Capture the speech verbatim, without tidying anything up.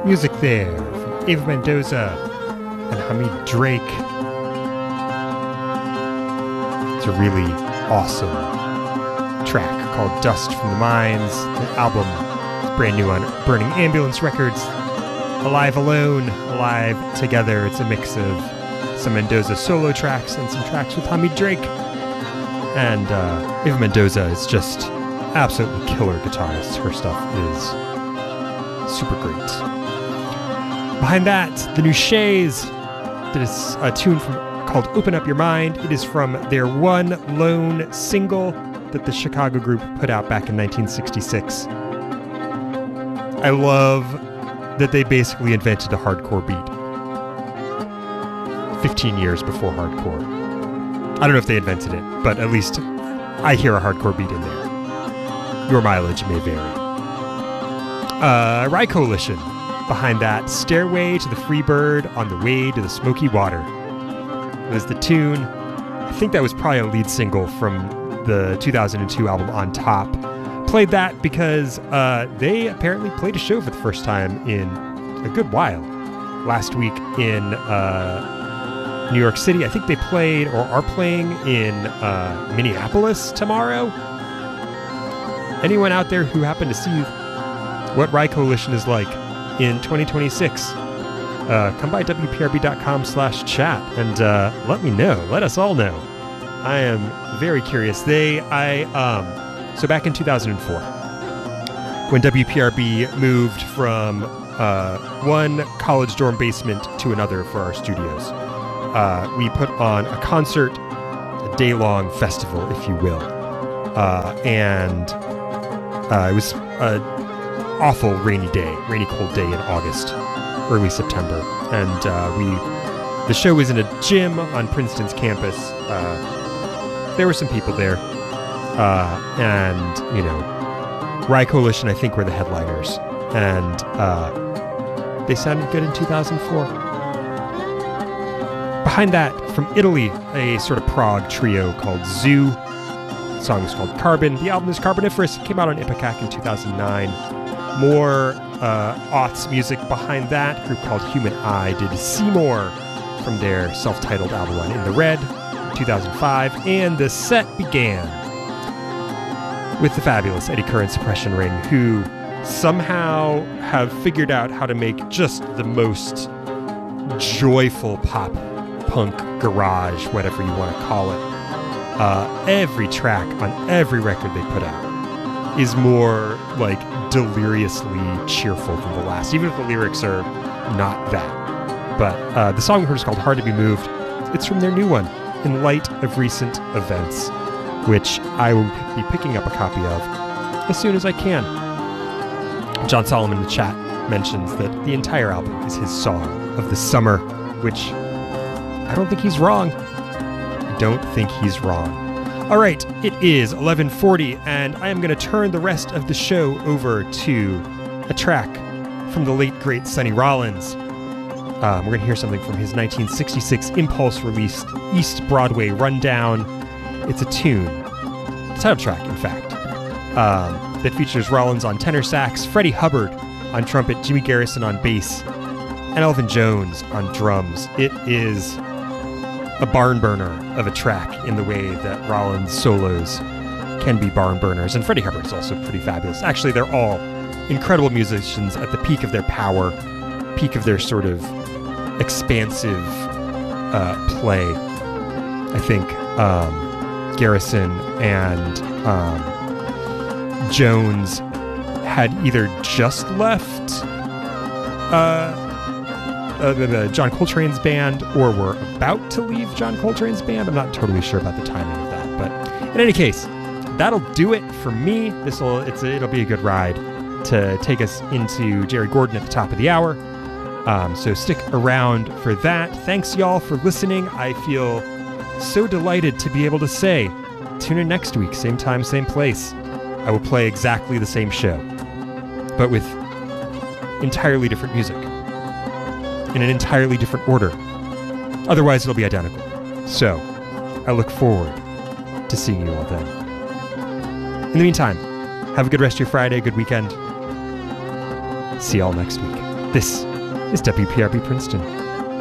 Music there from Eva Mendoza and Hamid Drake. It's a really awesome track called Dust from the Mines. The album is brand new on Burning Ambulance Records. Alive Alone, Alive Together. It's a mix of some Mendoza solo tracks and some tracks with Hamid Drake. And uh, Eva Mendoza is just absolutely killer guitarist. Her stuff is super great. Behind that, the new Shays did a tune from, called Open Up Your Mind. It is from their one lone single that the Chicago group put out back in nineteen sixty-six. I love that they basically invented the hardcore beat fifteen years before hardcore. I don't know if they invented it, but at least I hear a hardcore beat in there. Your mileage may vary. Uh, Rye Coalition. Behind that, Stairway to the Freebird on the Way to the Smoky Water. It was the tune. I think that was probably a lead single from the two thousand two album On Top. Played that because uh, they apparently played a show for the first time in a good while. Last week in uh, New York City. I think they played or are playing in uh, Minneapolis tomorrow. Anyone out there who happened to see what Rye Coalition is like in twenty twenty-six, uh, come by W P R B dot com slash chat and uh, let me know. Let us all know. I am very curious. They, I, um, so back in two thousand four, when W P R B moved from uh, one college dorm basement to another for our studios, uh, we put on a concert, a day-long festival, if you will, uh, and uh, it was a awful rainy day, rainy cold day in August, early September, and uh, we, the show was in a gym on Princeton's campus. Uh, there were some people there, uh, and you know, Rye Coalition I think were the headliners, and uh, they sounded good in two thousand four. Behind that, from Italy, a sort of prog trio called Zoo. The song is called Carbon. The album is Carboniferous. It came out on Ipecac in two thousand nine. More uh, aughts music behind that. A group called Human Eye did Seymour from their self-titled album on In the Red, two thousand five. And the set began with the fabulous Eddie Kerr and Suppression Ring, who somehow have figured out how to make just the most joyful pop, punk, garage, whatever you want to call it. Uh, every track on every record they put out is more like deliriously cheerful than the last, even if the lyrics are not that. But uh, the song we heard is called Hard to Be Moved. It's from their new one, In Light of Recent Events, which I will be picking up a copy of as soon as I can. John Solomon in the chat mentions that the entire album is his song of the summer, which I don't think he's wrong. I don't think he's wrong. All right, it is eleven forty, and I am going to turn the rest of the show over to a track from the late, great Sonny Rollins. Um, we're going to hear something from his nineteen sixty-six Impulse-released East Broadway Rundown. It's a tune, a title track, in fact, um, that features Rollins on tenor sax, Freddie Hubbard on trumpet, Jimmy Garrison on bass, and Elvin Jones on drums. It is a barn burner of a track in the way that Rollins solos can be barn burners. And Freddie Hubbard's also pretty fabulous. Actually, they're all incredible musicians at the peak of their power, peak of their sort of expansive uh, play. I think um, Garrison and um, Jones had either just left uh, Uh, the, the John Coltrane's band, or were about to leave John Coltrane's band. I'm not totally sure about the timing of that, but in any case, that'll do it for me. This will it's a, it'll be a good ride to take us into Jerry Gordon at the top of the hour. Um, so stick around for that. Thanks y'all for listening. I feel so delighted to be able to say, tune in next week, same time, same place. I will play exactly the same show, but with entirely different music, in an entirely different order. Otherwise, it'll be identical. So, I look forward to seeing you all then. In the meantime, have a good rest of your Friday, good weekend. See y'all next week. This is W P R B Princeton.